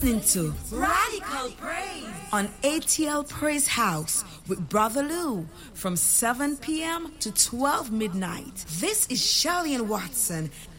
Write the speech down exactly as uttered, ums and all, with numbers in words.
listening to Radical Praise on A T L Praise House with Brother Lou from seven p.m. to twelve midnight. This is Shirley and Watson